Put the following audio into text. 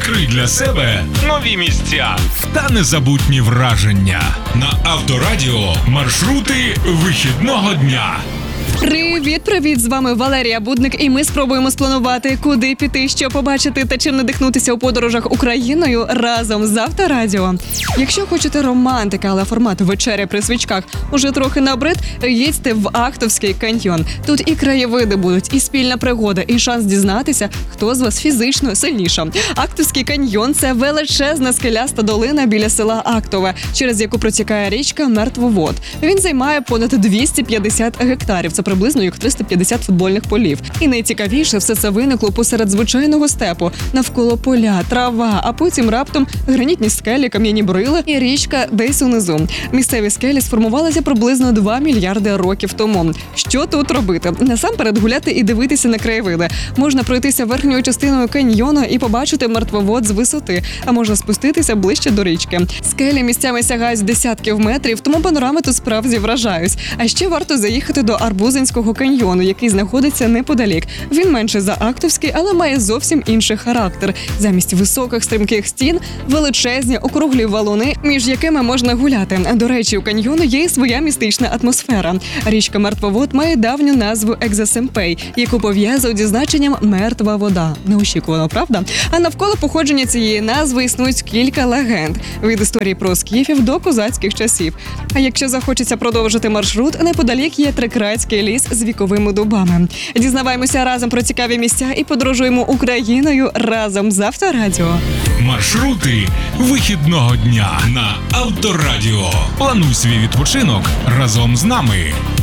Відкрий для себе нові місця та незабутні враження. На Авторадіо маршрути вихідного дня. Привіт! З вами Валерія Будник, і ми спробуємо спланувати, куди піти, що побачити та чим надихнутися у подорожах Україною разом з Авторадіо. Якщо хочете романтика, але формат вечеря при свічках уже трохи набрид, їдьте в Ахтовський каньйон. Тут і краєвиди будуть, і спільна пригода, і шанс дізнатися, хто з вас фізично сильніша. Ахтовський каньйон – це величезна скеляста долина біля села Ахтове, через яку протікає річка Мертвовод. Він займає понад 250 гектарів. Це приблизно як 350 футбольних полів. І найцікавіше, все це виникло посеред звичайного степу. Навколо поля, трава, а потім раптом гранітні скелі, кам'яні брили і річка десь унизу. Місцеві скелі сформувалися приблизно 2 мільярди років тому. Що тут робити? Насамперед гуляти і дивитися на краєвиди. Можна пройтися верхньою частиною каньйону і побачити Мертвовод з висоти, а можна спуститися ближче до річки. Скелі місцями сягають десятків метрів, тому панорами тут справді вражають. А ще варто заїхати до Арбузинського каньйону, який знаходиться неподалік. Він менше за Ахтовський, але має зовсім інший характер. Замість високих стрімких стін – величезні округлі валуни, між якими можна гуляти. До речі, у каньйону є і своя містична атмосфера. Річка Мертвовод має давню назву Екзасемпей, яку пов'язують зі значенням «мертва вода». Неочікувано, правда? А навколо походження цієї назви існують кілька легенд. Від історії про скіфів до козацьких часів. А якщо захочеться продовжити маршрут, неподалік є Трикратський ліс з віковими дубами. Дізнаваємося разом про цікаві місця і подорожуємо Україною разом з Авторадіо. Маршрути вихідного дня на Авторадіо. Плануй свій відпочинок разом з нами.